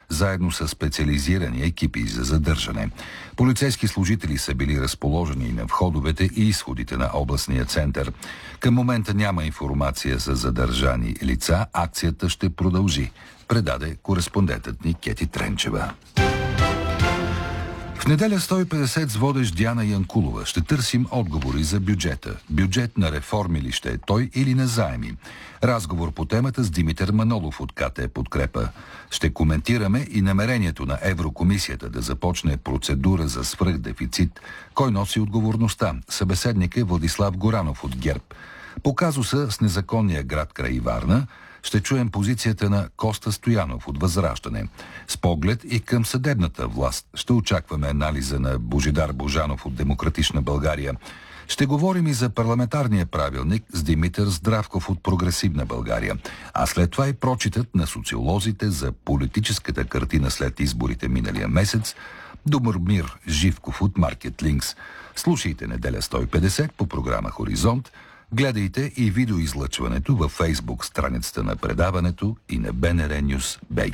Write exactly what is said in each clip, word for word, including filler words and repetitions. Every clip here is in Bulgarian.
заедно с специализирани екипи за задържане. Полицейски служители са били разположени на входовете и изходите на областния център. Към момента няма информация за задържани лица. Акцията ще продължи, предаде кореспондентът ни Кети Тренчева. В неделя сто и петдесет с водещ Диана Янкулова ще търсим отговори за бюджета. Бюджет на реформи ли ще е той или на заеми? Разговор по темата с Димитър Манолов от КТ Подкрепа. Ще коментираме и намерението на Еврокомисията да започне процедура за свръхдефицит. Кой носи отговорността? Събеседник е Владислав Горанов от ГЕРБ. По казуса с незаконния град край Варна ще чуем позицията на Коста Стоянов от Възраждане. С поглед и към съдебната власт ще очакваме анализа на Божидар Божанов от Демократична България. Ще говорим и за парламентарния правилник с Димитър Здравков от Прогресивна България. А след това и прочитът на социолозите за политическата картина след изборите миналия месец. Добромир Живков от Маркет Линкс. Слушайте неделя сто и петдесет по програма Хоризонт. Гледайте и видеоизлъчването във Фейсбук страницата на предаването и на БНР News БГ.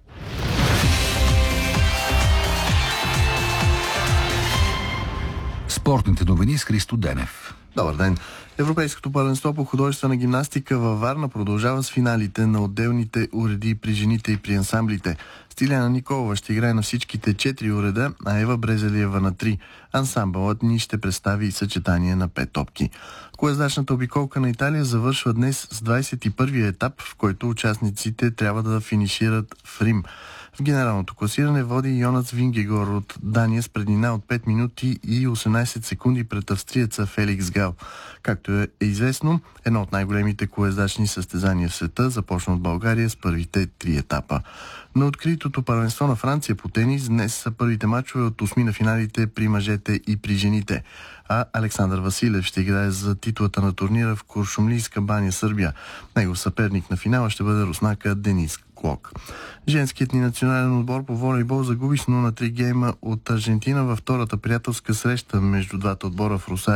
Спортните новини с Христо Денев. Добър ден! Европейското първенство по художествена гимнастика във Варна продължава с финалите на отделните уреди при жените и при ансамблите. Стиляна Николова ще играе на всичките четири уреда, а Ева Брезелиева на три. Ансамбълът ни ще представи и съчетание на пет топки. Колездачната обиколка на Италия завършва днес с двадесет и първия етап, в който участниците трябва да финишират в Рим. В генералното класиране води Йонац Вингегор от Дания с преднина от пет минути и осемнадесет секунди пред австриеца Феликс Гал. Както е известно, едно от най-големите колездачни състезания в света започна от България с първите три етапа. На откритото първенство на Франция по тенис днес са първите мачове от осми на финалите при мъжете и при жените. А Александър Василев ще играе за титлата на турнира в Куршумлийска баня, Сърбия. Негов съперник на финала ще бъде руснака Денис Клок. Женският ни национален отбор по волейбол загуби с нула на три гейма от Аржентина във втората приятелска среща между двата отбора в Русарио.